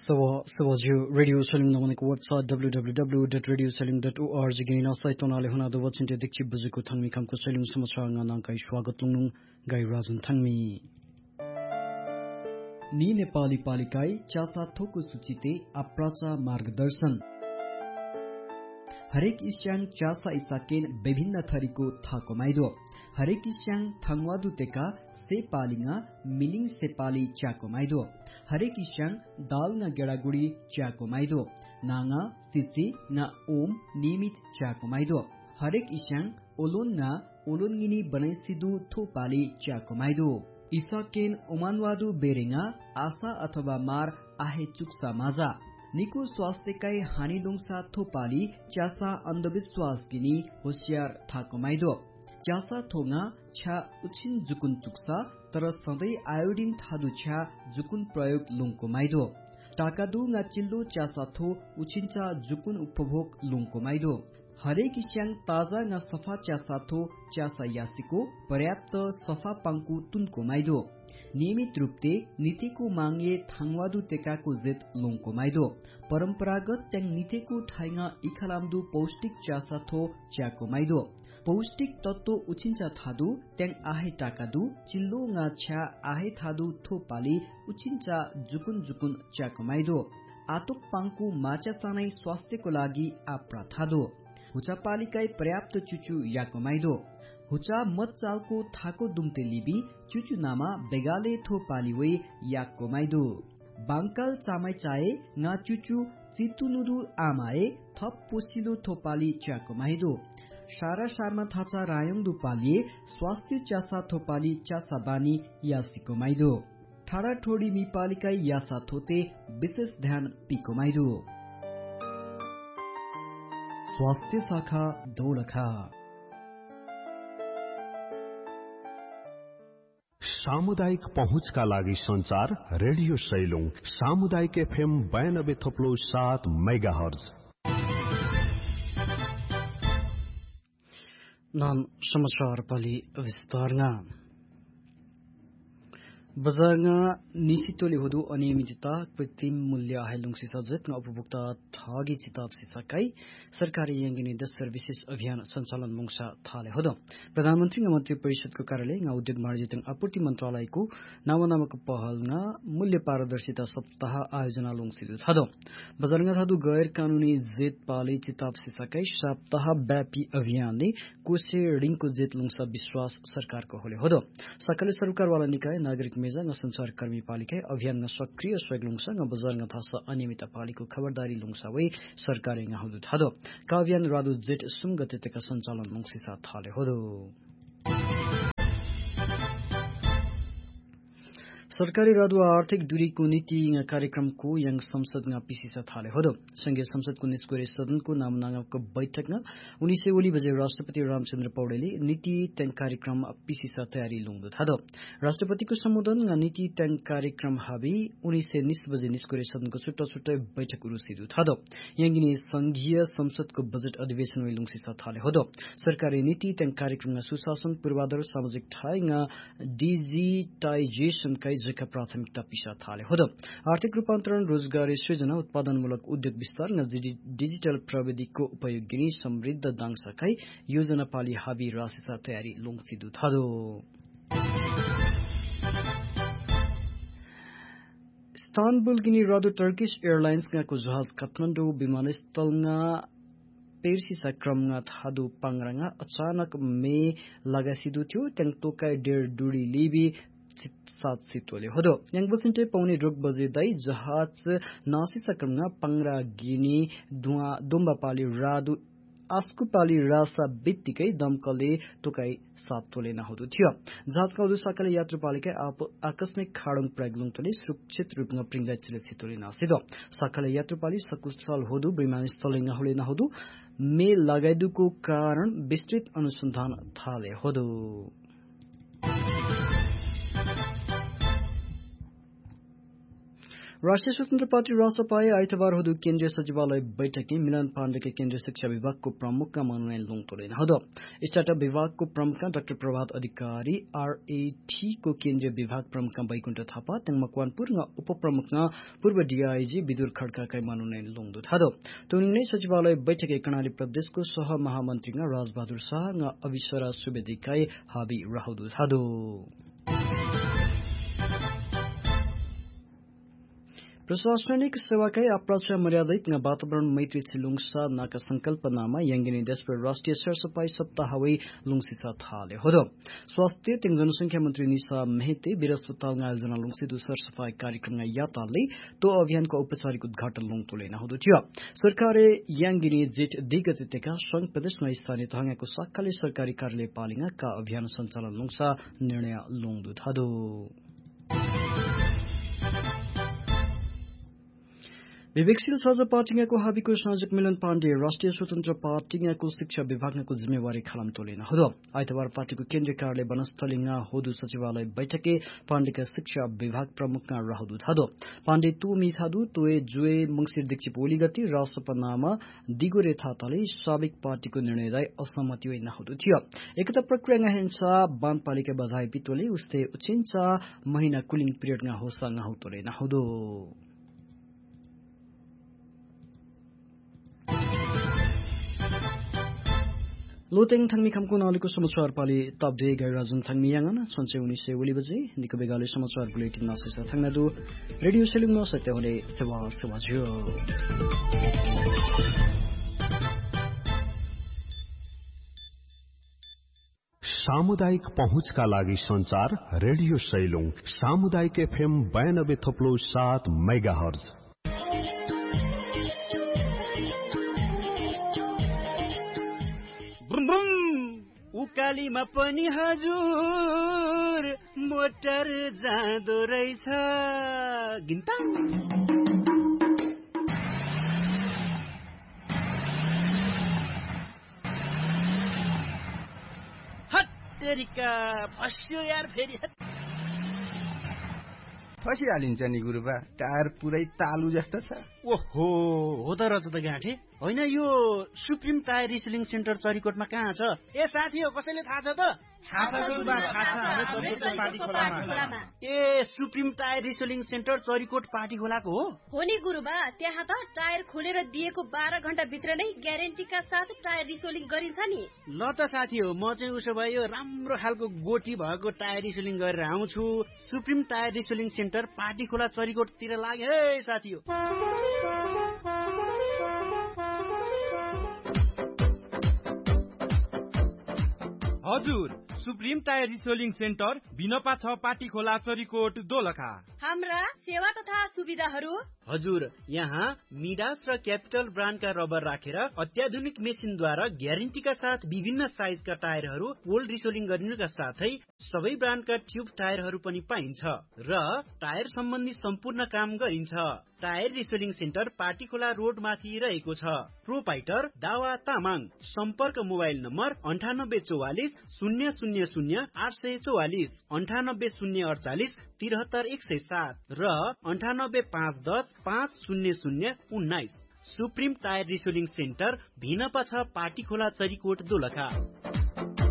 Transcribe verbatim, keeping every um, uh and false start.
Sawa Sawajo Radio Salim Namonik website w w w dot radio salim dot org gaina site tonale huna do watchinte dikchi buzuko thangmi kamko salim samachar nga nang kai swagat lungnung gai razun thangmi नि नेपाली पालिकाई चासा थोको सूचिते अप्राचा मार्गदर्शन हरेक इस्याङ चासा इसाकेन विभिन्न थरीको थाको माइदो हरेक इस्याङ थाङवादु तेका सेपालिङा मिलिङ सेपाली च्याको माइदो हरेक इस्याङ दालङा गेडागुडी च्याको माइदो नाङा सिची ना ओम नियमित च्याको माइदो हरेक इस्याङ ओलोनङा ओलोनगिनी बनैसिदु थोपाली च्याको माइदो इसाकेन उमानवादु बेरेङा आशा अथवा मार आहे चुक्सा माजा निको स्वास्थ्यकाई हानि लुङसा थोपाली च्यासा अन्धविश्वास गिनी होशियार थाको माइदो च्यासा थोङा छ्या उछिन जुकुन चुक्सा तर सधैँ आयोडिन थादु छ्या जुकुन प्रयोग लुङको माइदो टाकादु nga चिल्लो च्यासा थो उछिन्चा जुकुन उपभोग लुङको माइदो हरेक इस्याङ ताजा nga सफा च्यासा थो च्यासा यासीको पर्याप्त सफा पाङ्कु तुनको माइदो नियमित रूपते नीतिको मांगे थाङवादु तेकाको जेत लुङको माइदो परम्परागत ट्याङ नीतिको ठाइङा इखलामदु पौष्टिक च्यासा थो च्याको माइदो पौष्टिक तत्व उछिन्चा थादु ट्याङ आहे टाकादु चिल्लो nga छ्या आहे थादु थो पाली उछिन्चा जुकुन जुकुन च्याको माइदो आतुक पाङ्कु माचा सानै स्वास्थ्यको लागि आप्रा थादो हुचा पालिकाई पर्याप्त चुचु याको माइदो हुचा मत चालको थाको दुम्ते लिबी चुचु नामा बेगाले थो पालिवे याको माइदो बांकाल चामाई चाए nga चुचु चितुनुरु आमाए थप पोसिलो थो पाली च्याको माइदो सारा सारमा थाचा रायङ दु पालिए स्वास्थ्य च्यासा थो पाली च्यासा बानी यासीको माइदो ठाडा ठोडी मी पालिकाई यासा थोते विशेष ध्यान पिको माइदो स्वास्थ्य शाखा दोलखा सामुदायिक पहुँचका लागि संचार रेडियो सैलुङ सामुदायिक एफएम बयानब्बे थोप्लो सात मेगाहर्ज नाम समाचार पली विस्तारमा बजारङा निसितोले हुदु अनियमितता कृत्रिम मूल्य हाइलुङसी सजत न उपभोक्ता थागी चिताब सिसाकाई सरकारी यंगिनी दस सर्भिसेस अभियान सञ्चालन मुङसा थाले हुदु प्रधानमन्त्री मन्त्री परिषदको कार्यालय न उद्योग वाणिज्य तथा आपूर्ति मन्त्रालयको नामनामक पहलङा मूल्य पारदर्शिता सप्ताह आयोजना लुङसिदु थादो बजारङा थादु गैर कानूनी जेत पाले चिताब सिसाकाई सप्ताह व्यापी अभियानले कोसे ऋणको जेत लुङसा विश्वास सरकारको होले हुदु सकल सरकारवाला निकाय नागरिक मेजा संचार कर्मी पालिका अभियान सक्रिय सहयोग लुङसा बजार थासा अनियमित पालिको खबरदारी लुङसा वे सरकारी हुदु थादो का अभियान रादु जेट सुंगतेका सञ्चालन लुङसिसा थाले हुदु सरकारी रादु आर्थिक दूरीको नीति कार्यक्रमको यङ संसदमा पिसिसा थाले हुदु संघीय संसदको निस्कोरे सदनको नामनाङको बैठकमा उनीसे ओली बजे राष्ट्रपति रामचन्द्र पौडेलले नीति ट्याङ कार्यक्रम पिसिसा तयारी लुङदु थादो राष्ट्रपतिको सम्बोधन नीति ट्याङ कार्यक्रम हाबी उनीसे निस बजे निस्कोरे सदनको छुट्टा छुट्टै बैठक उरुसिदु थादो यङगिनी संघीय संसदको बजेट अधिवेशन वे लुङसिसा थाले हुदु सरकारी नीति ट्याङ कार्यक्रममा सुशासन पूर्वाधार सामाजिक ठाइङा डिजिटाइजेसन कै जका प्राथमिकता पिसा थाले हुदु आर्थिक रूपान्तरण रोजगारी सृजना उत्पादनमूलक उद्योग विस्तार न डिजिटल प्रविधिको उपयोगिनी समृद्ध दाङसाकै योजना पाली हाबी रासिसा तयारी लुङसिदु थादो इस्तानबुल गिनी रादु टर्किश एयरलाइन्स को जहाज काठमाडौँ विमानस्थलमा पेर्सिसा क्रममा थादु पाङराङा अचानक मे लगासिदु थियो त्यङ तोकाई डेढ दुडी लिबी सात सितोले हुदो यङ बसिन्टे पौने रोग बजे दाई जहाज नासिसा क्रममा पाङरा गिनी दुवा दोम्बा पाली रादु आस्कु पाली रासा बित्तिकै दमकलले तोकाई सात तोले नहुदु थियो जहाजका उदु साकाले यात्रु पालिका आकस्मिक खाडङ प्रागलुङतले सुरक्षित रूपमा प्रिङ्गा चिले छितोले नासिदो साकाले यात्रु पाली सकुशल हुदु विमानस्थल नहुले नहुदु मे लगाइदुको कारण विस्तृत अनुसन्धान थाले हुदु राष्ट्रिय स्वतन्त्र पार्टी रासपाले आइतबार हुँदो केन्द्रीय सचिवालय बैठकी मिलन पाण्डेके केन्द्रीय शिक्षा विभागको प्रमुखका मनोनयन लुङ तोलेन हुँदो स्टार्टअप विभागको प्रमुखका डाक्टर प्रभात अधिकारी आरएटी को केन्द्रीय विभाग प्रमुखका वैकुण्ठ थापा तेङ मकवानपुर उपप्रमुखका पूर्व डीआईजी विदुर खड्काकै मनोनयन लुङदु थादो तुनिने सचिवालय बैठकी कर्णाली प्रदेशको सह महामन्त्रीका राजबहादुर शाह अविसरा सुवेदीकै हाबी रहदु थादो प्रशासनिक सेवाकै अप्राच्य मर्यादित वातावरण मैत्री छिलुङसा नाका संकल्पनामा यंगिनी देशभर राष्ट्रिय सरसफाई सप्ताहवै लुङसिसा थाले हो स्वास्थ्य तेङ जनसंख्या मन्त्री निशा मेहते वीर अस्पताल आयोजना लुङसिदु सरसफाई कार्यक्रम याताले तो अभियानको औपचारिक उद्घाटन लुङ तोलेन हुँदो थियो सरकारले यंगिनी जेठ दिगतिका संघ प्रदेशमा स्थानीय तहङको शाखाले सरकारी कार्यालय पालिङा का अभियान सञ्चालन लुङसा निर्णय लुङदु थादो विवेकशील साझा पार्टीको हाबीको संयोजक मिलन पाण्डे राष्ट्रिय स्वतन्त्र पार्टीको शिक्षा विभागको जिम्मेवारी खालम तोलेन हुँदो आइतबार पार्टीको केन्द्रीय कार्यालय वनस्थलीमा हुँदो सचिवालय बैठके पाण्डेका शिक्षा विभाग प्रमुखका रहदु थादो पाण्डे तु मिथादु तोए जुए मंगिर दीक्षी पोली गति रासपनामा दिगोरे थाताले साबिक पार्टीको निर्णयलाई असहमति होइन हुँदो थियो एकता प्रक्रिया हिंसा बानपालिका बधाई पितोले उस्ते उचिन्चा महिना कुलिङ पिरियडमा होसा ngahau तोलेन हुँदो लोतेङ थाङमी खामको नालीको समाचार पाली तब्दे गैराजुन थाङमी यांगन सन्चे उन्नीस से ओली बजे निको बेगाले समाचार बुलेटिन नासिसा थाङनादु रेडियो सेलुङ नसते होने सेवा सेवा जियो सामुदायिक पहुँचका लागि संचार रेडियो सैलुङ सामुदायिक एफएम बयानब्बे थप्लो सात मेगाहर्ज उकालीमा पनि हजुर मोटर जाँदो रहेछ गिन्ता हत्तेरिका फस्यो यार फेरि फसिहालिन्छ नि गुरुबा टायर पुरै तालु जस्तो छ ओहो हो त रहेछ त गाँठे होइन यो सुप्रिम टायर रिसेलिङ सेन्टर चरीकोटमा कहाँ छ ए साथी हो कसैले थाहा छ त ए supreme tyre रिसेलिङ centre Charikot party खोलाको हो हो नि गुरुबा त्यहाँ त टायर खोलेर दिएको बाह्र घण्टा भित्र नै ग्यारेन्टीका साथ टायर रिसेलिङ गरिन्छ नि ल त साथी हो म चाहिँ उसो भए यो राम्रो खालको गोटी भएको टायर रिसेलिङ गरेर आउँछु सुप्रिम टायर रिसेलिङ सेन्टर पार्टी खोला चरीकोटतिर लाग्यो है साथी हो हजुर सुप्रिम टायर रिसेलिङ सेन्टर बिनपा छ पाटी खोला चरीकोट दोलखा हाम्रा सेवा तथा सुविधाहरू हजुर यहाँ मिडास र क्यापिटल ब्रान्डका रबर राखेर अत्याधुनिक मेसिनद्वारा ग्यारेन्टीका साथ विभिन्न साइजका टायरहरू कोल्ड रिसेलिङ गरिनुका साथै सबै ब्रान्डका ट्युब टायरहरू पनि पाइन्छ र टायर सम्बन्धी सम्पूर्ण काम गरिन्छ टायर रिसेलिङ सेन्टर पाटी खोला रोड माथि रहेको छ प्रोपाइटर दावा तामाङ सम्पर्क मोबाइल नम्बर अन्ठानब्बे चौवालिस शून्य शून्य शून्य आठ सय चौवालिस अन्ठानब्बे शून्य अडचालिस तिहत्तर एक सय सात र अन्ठानब्बे पाँच दस पाँच शून्य शून्य उन्नाइस सुप्रिम टायर रिसेलिङ सेन्टर भिनपा छ पाटी खोला चरीकोट दोलखा